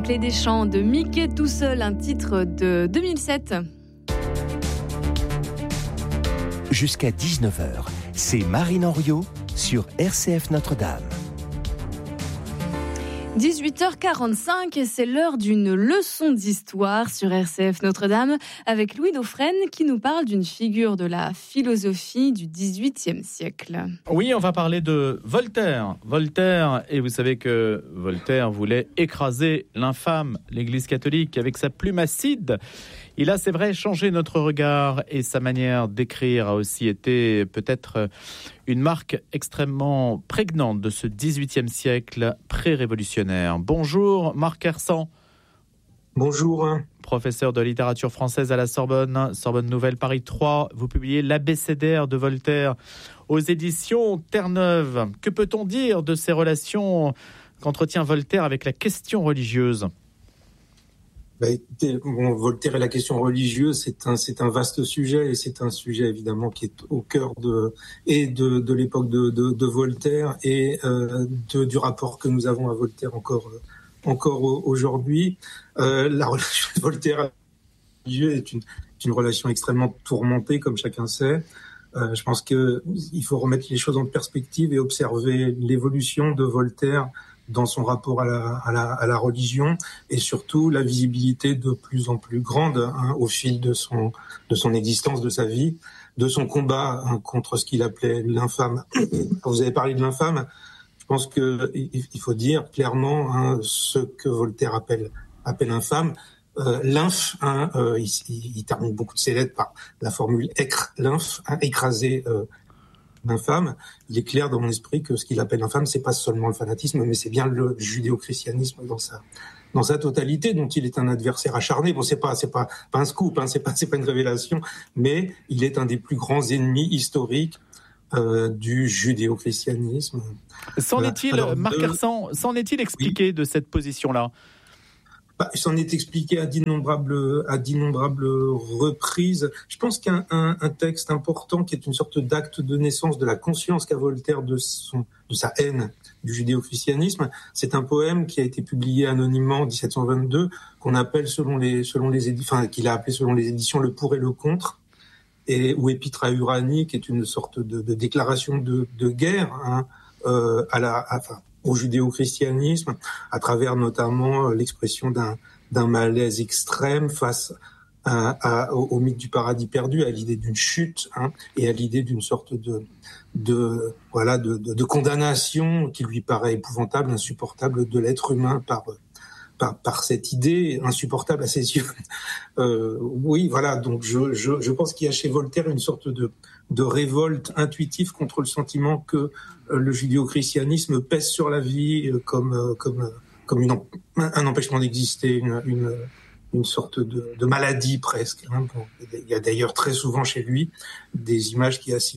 Clé des Champs de Mickey tout seul, un titre de 2007. Jusqu'à 19h, c'est Marine Henriot sur RCF Notre-Dame. 18h45 et c'est l'heure d'une leçon d'histoire sur RCF Notre-Dame avec Louis Dauphren qui nous parle d'une figure de la philosophie du XVIIIe siècle. Oui, on va parler de Voltaire. Voltaire, et vous savez que Voltaire voulait écraser l'infâme, l'Église catholique, avec sa plume acide. Il a, c'est vrai, changé notre regard et sa manière d'écrire a aussi été peut-être une marque extrêmement prégnante de ce XVIIIe siècle pré-révolutionnaire. Bonjour Marc Hersan. Bonjour. Professeur de littérature française à la Sorbonne, Sorbonne Nouvelle Paris 3. Vous publiez l'Abécédaire de Voltaire aux éditions Terre-Neuve. Que peut-on dire de ces relations qu'entretient Voltaire avec la question religieuse ? Voltaire et la question religieuse, c'est un vaste sujet et c'est un sujet évidemment qui est au cœur de l'époque de Voltaire et du rapport que nous avons à Voltaire encore aujourd'hui. La relation de Voltaire à religieux est une relation extrêmement tourmentée, comme chacun sait. Je pense qu'il faut remettre les choses en perspective et observer l'évolution de Voltaire dans son rapport à la religion et surtout la visibilité de plus en plus grande au fil de son existence, de sa vie, de son combat contre ce qu'il appelait l'infâme. Vous avez parlé de l'infâme, je pense qu'il faut dire clairement ce que Voltaire appelle infâme. Lymphe, il termine beaucoup de ses lettres par la formule lymphe, écraser l'infâme. Il est clair dans mon esprit que ce qu'il appelle infâme, c'est pas seulement le fanatisme, mais c'est bien le judéo-christianisme dans sa totalité, dont il est un adversaire acharné. Bon, c'est pas un scoop, c'est pas une révélation, mais il est un des plus grands ennemis historiques du judéo-christianisme. S'en est-il, Marc Hersan, s'en est-il expliqué de cette position-là ? Il s'en est expliqué à d'innombrables reprises. Je pense qu'un texte important qui est une sorte d'acte de naissance de la conscience qu'a Voltaire de sa haine du judéo-christianisme, c'est un poème qui a été publié anonymement en 1722, qu'il a appelé selon les éditions Le Pour et le Contre, ou Épître à Uranie, qui est une sorte de déclaration de guerre au judéo-christianisme, à travers notamment l'expression d'un malaise extrême face au mythe du paradis perdu, à l'idée d'une chute, et à l'idée d'une sorte de condamnation qui lui paraît épouvantable, insupportable de l'être humain par cette idée insupportable à ses yeux. Donc je pense qu'il y a chez Voltaire une sorte de révolte intuitive contre le sentiment que le judéo-christianisme pèse sur la vie comme un empêchement d'exister, une sorte de maladie presque. Il y a d'ailleurs très souvent chez lui des images qui